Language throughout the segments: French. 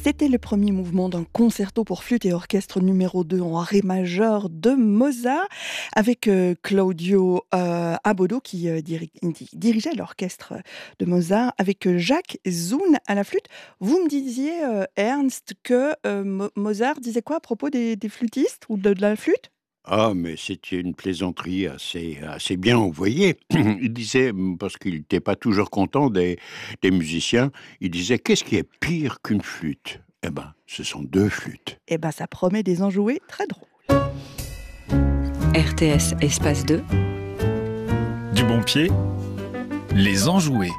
C'était le premier mouvement d'un concerto pour flûte et orchestre numéro 2 en ré majeur de Mozart avec Claudio Abbado qui dirigeait l'orchestre de Mozart avec Jacques Zoun à la flûte. Vous me disiez, Ernst, que Mozart disait quoi à propos des flûtistes ou de la flûte? Ah, mais c'était une plaisanterie assez bien envoyée. Il disait, parce qu'il n'était pas toujours content des musiciens, il disait: «Qu'est-ce qui est pire qu'une flûte? Eh ben, ce sont 2 flûtes». Eh ben, ça promet des enjouées très drôles. RTS Espace 2. Du bon pied, les enjoués.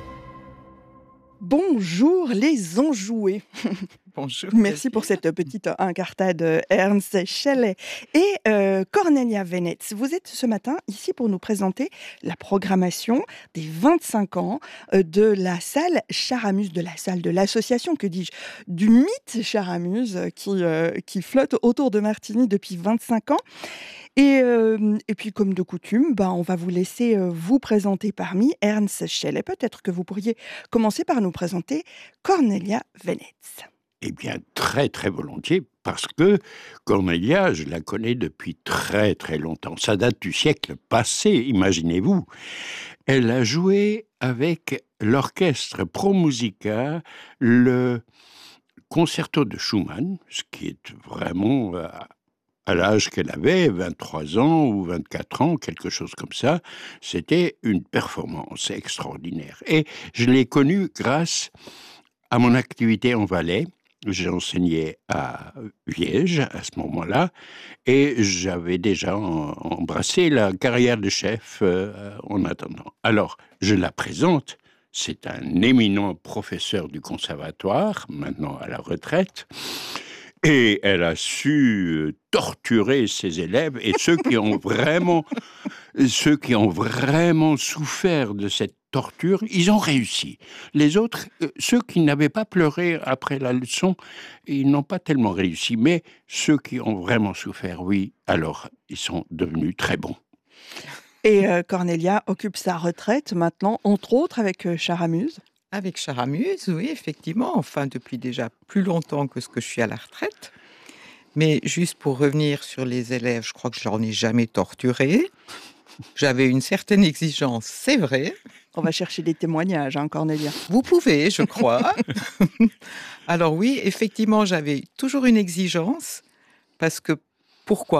Bonjour les enjoués. Bonjour. Merci pour cette petite incartade, Ernst Schelle et Cornelia Venetz. Vous êtes ce matin ici pour nous présenter la programmation des 25 ans de la salle Charamuse, de la salle de l'association, que dis-je, du mythe Charamuse qui flotte autour de Martigny depuis 25 ans. Et puis, comme de coutume, on va vous laisser vous présenter parmi Ernst Schelle. Peut-être que vous pourriez commencer par nous présenter Cornelia Venetz. Eh bien, très, très volontiers, parce que Cornelia, je la connais depuis très, très longtemps. Ça date du siècle passé, imaginez-vous. Elle a joué avec l'orchestre Pro Musica le concerto de Schumann, ce qui est vraiment, à l'âge qu'elle avait, 23 ans ou 24 ans, quelque chose comme ça. C'était une performance extraordinaire. Et je l'ai connue grâce à mon activité en Valais. J'enseignais à Liège à ce moment-là et j'avais déjà embrassé la carrière de chef en attendant. Alors, je la présente. C'est un éminent professeur du conservatoire, maintenant à la retraite. Et elle a su torturer ses élèves et ceux qui ont vraiment souffert de cette torture, ils ont réussi. Les autres, ceux qui n'avaient pas pleuré après la leçon, ils n'ont pas tellement réussi. Mais ceux qui ont vraiment souffert, oui, alors ils sont devenus très bons. Et Cornelia occupe sa retraite maintenant, entre autres avec Charamuse. Avec Charamuse, oui, effectivement. Enfin, depuis déjà plus longtemps que ce que je suis à la retraite. Mais juste pour revenir sur les élèves, je crois que je n'en ai jamais torturé. J'avais une certaine exigence, c'est vrai. On va chercher des témoignages, Cornelia. Vous pouvez, je crois. Alors oui, effectivement, j'avais toujours une exigence. Pourquoi ?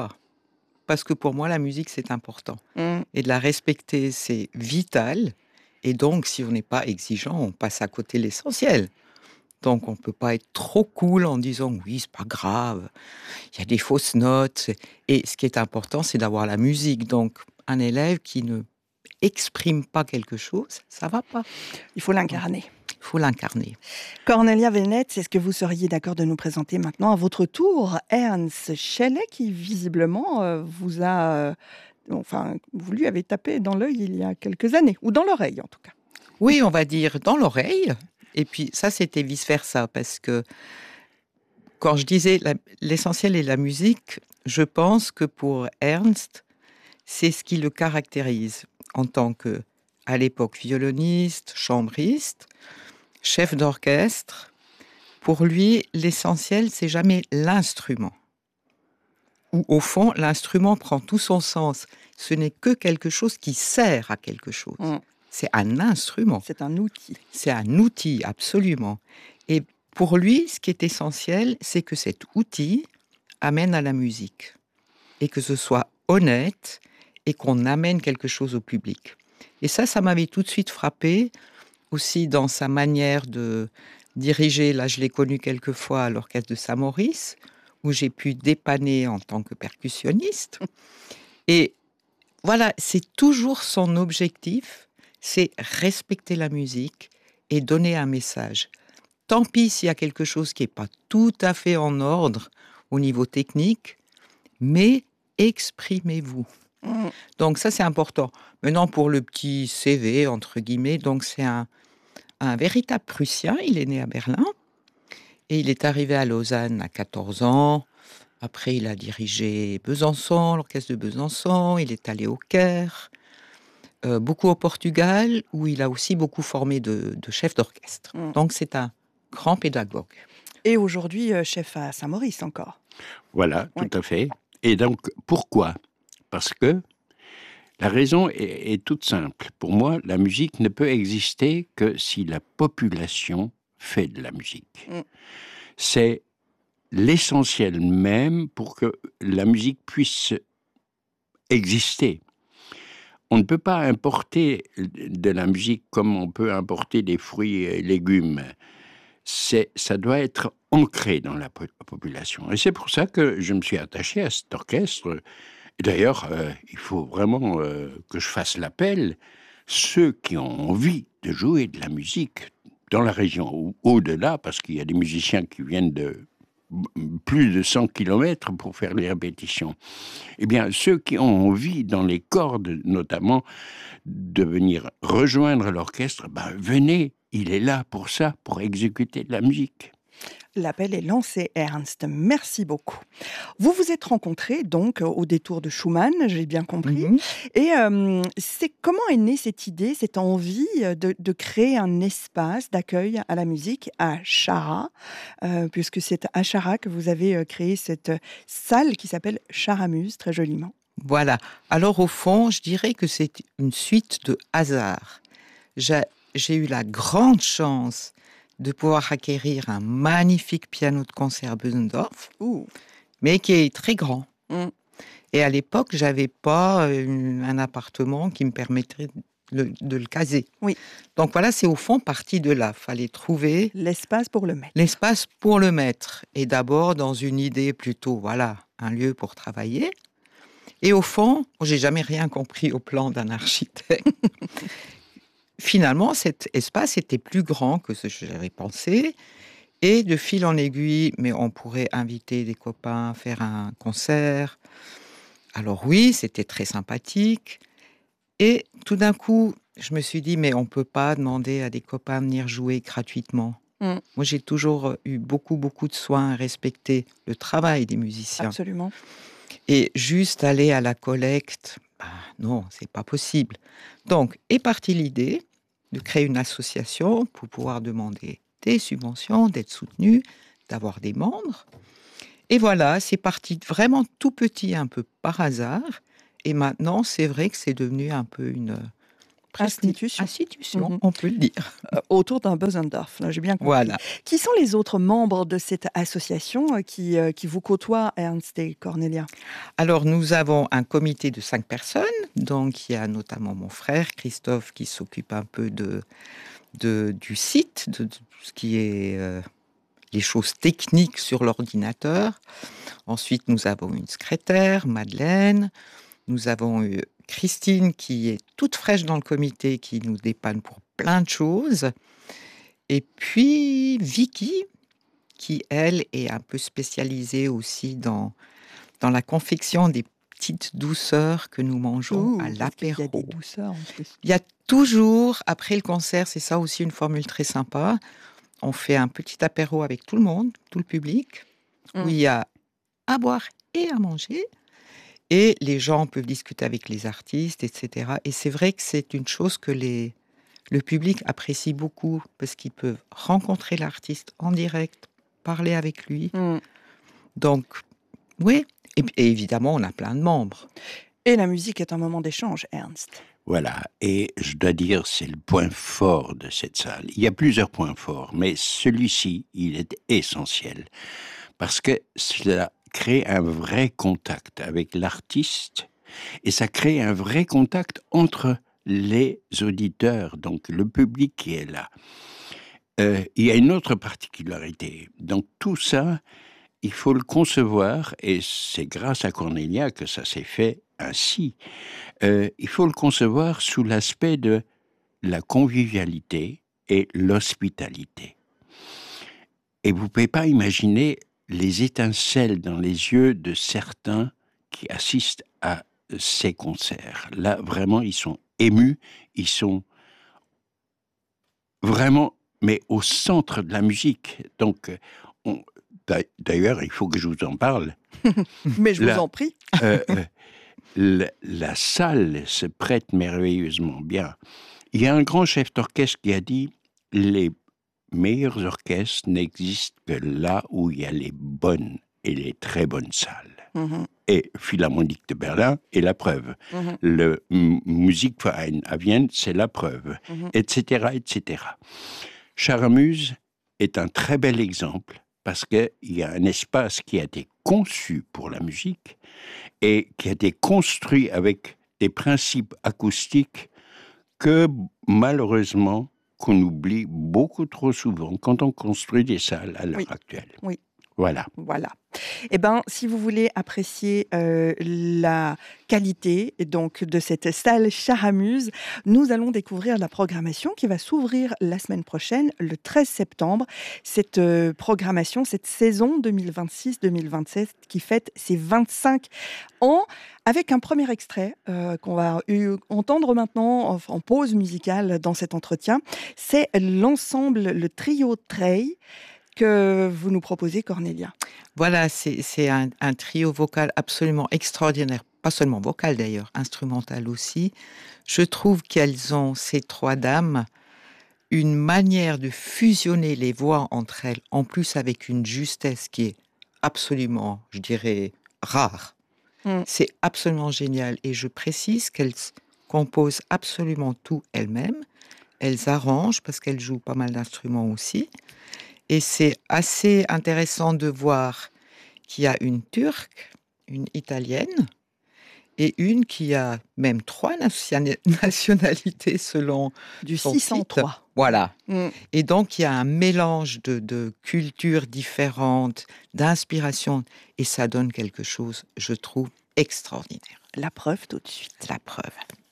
Parce que pour moi, la musique, c'est important. Et de la respecter, c'est vital. Et donc, si on n'est pas exigeant, on passe à côté de l'essentiel. Donc, on ne peut pas être trop cool en disant « oui, c'est pas grave, il y a des fausses notes ». Et ce qui est important, c'est d'avoir la musique. Donc, un élève qui ne exprime pas quelque chose, ça va pas. Il faut l'incarner. Il faut l'incarner. Cornelia Venetz, est-ce que vous seriez d'accord de nous présenter maintenant à votre tour Ernst Schelle, qui visiblement vous a... vous lui avez tapé dans l'œil il y a quelques années, ou dans l'oreille en tout cas. Oui, on va dire dans l'oreille. Et puis ça, c'était vice-versa, parce que quand je disais l'essentiel est la musique, je pense que pour Ernst, c'est ce qui le caractérise en tant que, à l'époque, violoniste, chambriste, chef d'orchestre. Pour lui, l'essentiel, c'est jamais l'instrument. Ou au fond, l'instrument prend tout son sens. Ce n'est que quelque chose qui sert à quelque chose. C'est un instrument. C'est un outil. C'est un outil, absolument. Et pour lui, ce qui est essentiel, c'est que cet outil amène à la musique. Et que ce soit honnête et qu'on amène quelque chose au public. Et ça m'avait tout de suite frappé, aussi dans sa manière de diriger. Là, je l'ai connu quelques fois à l'orchestre de Saint-Maurice, où j'ai pu dépanner en tant que percussionniste. Et voilà, c'est toujours son objectif, c'est respecter la musique et donner un message. Tant pis s'il y a quelque chose qui n'est pas tout à fait en ordre au niveau technique, mais exprimez-vous. Donc ça, c'est important. Maintenant, pour le petit CV, entre guillemets, donc c'est un véritable Prussien. Il est né à Berlin et il est arrivé à Lausanne à 14 ans. Après, il a dirigé Besançon, l'orchestre de Besançon. Il est allé au Caire, beaucoup au Portugal, où il a aussi beaucoup formé de chefs d'orchestre. Donc, c'est un grand pédagogue. Et aujourd'hui, chef à Saint-Maurice encore. Voilà, Ouais. tout à fait. Et donc, pourquoi? Parce que la raison est toute simple. Pour moi, la musique ne peut exister que si la population fait de la musique. Mm. C'est l'essentiel même pour que la musique puisse exister. On ne peut pas importer de la musique comme on peut importer des fruits et légumes. Ça doit être ancré dans la population. Et c'est pour ça que je me suis attaché à cet orchestre. Et d'ailleurs, il faut vraiment que je fasse l'appel. Ceux qui ont envie de jouer de la musique dans la région ou au-delà, parce qu'il y a des musiciens qui viennent de plus de 100 kilomètres pour faire les répétitions. Eh bien, ceux qui ont envie, dans les cordes notamment, de venir rejoindre l'orchestre, venez, il est là pour ça, pour exécuter de la musique. L'appel est lancé, Ernst. Merci beaucoup. Vous vous êtes rencontrés donc au détour de Schumann, j'ai bien compris. Mhm. Et comment est née cette idée, cette envie de créer un espace d'accueil à la musique à Chara, puisque c'est à Chara que vous avez créé cette salle qui s'appelle Charamuse, très joliment. Voilà. Alors au fond, je dirais que c'est une suite de hasards. J'ai eu la grande chance de pouvoir acquérir un magnifique piano de concert Bösendorf, Ouh. mais qui est très grand. Mm. Et à l'époque, j'avais pas un appartement qui me permettrait de le caser. Oui. Donc voilà, c'est au fond parti de là. Fallait trouver L'espace pour le mettre. l'espace pour le mettre. Et d'abord, dans une idée plutôt, voilà, un lieu pour travailler. Et au fond, j'ai jamais rien compris au plan d'un architecte. Finalement, cet espace était plus grand que ce que j'avais pensé. Et de fil en aiguille, mais on pourrait inviter des copains, faire un concert. Alors oui, c'était très sympathique. Et tout d'un coup, je me suis dit, mais on ne peut pas demander à des copains de venir jouer gratuitement. Mm. Moi, j'ai toujours eu beaucoup de soin à respecter le travail des musiciens. Absolument. Et juste aller à la collecte, non, c'est pas possible. Donc, est partie l'idée de créer une association pour pouvoir demander des subventions, d'être soutenu, d'avoir des membres. Et voilà, c'est parti vraiment tout petit, un peu par hasard. Et maintenant, c'est vrai que c'est devenu un peu une Institution. Mhm. on peut le dire. Autour d'un Bösendorf, là, j'ai bien compris. Voilà. Qui sont les autres membres de cette association qui vous côtoient, Ernst et Cornelia? Alors, nous avons un comité de 5 personnes. Donc, il y a notamment mon frère, Christophe, qui s'occupe un peu du site, de ce qui est les choses techniques sur l'ordinateur. Ensuite, nous avons une secrétaire, Madeleine. Nous avons eu Christine, qui est toute fraîche dans le comité, qui nous dépanne pour plein de choses. Et puis, Vicky, qui, elle, est un peu spécialisée aussi dans la confection des petites douceurs que nous mangeons à l'apéro. Il y a des douceurs en plus. Il y a toujours, après le concert, c'est ça aussi une formule très sympa, on fait un petit apéro avec tout le monde, tout le public, où il y a à boire et à manger. Et les gens peuvent discuter avec les artistes, etc. Et c'est vrai que c'est une chose que le public apprécie beaucoup, parce qu'ils peuvent rencontrer l'artiste en direct, parler avec lui. Donc, oui. Et évidemment, on a plein de membres. Et la musique est un moment d'échange, Ernst. Voilà, et je dois dire, c'est le point fort de cette salle. Il y a plusieurs points forts, mais celui-ci, il est essentiel, parce que cela crée un vrai contact avec l'artiste, et ça crée un vrai contact entre les auditeurs, donc le public qui est là. Il y a une autre particularité. Donc tout ça, il faut le concevoir, et c'est grâce à Cornelia que ça s'est fait ainsi. Il faut le concevoir sous l'aspect de la convivialité et l'hospitalité. Et vous ne pouvez pas imaginer les étincelles dans les yeux de certains qui assistent à ces concerts. Là, vraiment, ils sont émus, ils sont vraiment, mais au centre de la musique. Donc, d'ailleurs, il faut que je vous en parle. Mais je vous en prie. La salle se prête merveilleusement bien. Il y a un grand chef d'orchestre qui a dit « Les meilleurs orchestres n'existent que là où il y a les bonnes et les très bonnes salles. Et Philharmonique de Berlin est la preuve. Le Musikverein à Vienne, c'est la preuve, etc., etc. Charamuse est un très bel exemple parce qu'il y a un espace qui a été conçu pour la musique et qui a été construit avec des principes acoustiques que, malheureusement, qu'on oublie beaucoup trop souvent quand on construit des salles à l'heure actuelle. Oui. Voilà. Eh bien, si vous voulez apprécier la qualité donc, de cette salle Charamuse, nous allons découvrir la programmation qui va s'ouvrir la semaine prochaine, le 13 septembre. Cette programmation, cette saison 2026-2027 qui fête ses 25 ans, avec un premier extrait qu'on va entendre maintenant en pause musicale dans cet entretien. C'est l'ensemble, le trio Trey, que vous nous proposez, Cornelia. Voilà, c'est un trio vocal absolument extraordinaire, pas seulement vocal d'ailleurs, instrumental aussi. Je trouve qu'elles ont, ces trois dames, une manière de fusionner les voix entre elles, en plus avec une justesse qui est absolument, je dirais, rare. C'est absolument génial. Et je précise qu'elles composent absolument tout elles-mêmes. Elles arrangent, parce qu'elles jouent pas mal d'instruments aussi. Et c'est assez intéressant de voir qu'il y a une turque, une italienne et une qui a même 3 nationalités selon du son 603. titre. Voilà. Et donc, il y a un mélange de cultures différentes, d'inspiration, et ça donne quelque chose, je trouve, extraordinaire. La preuve tout de suite. La preuve.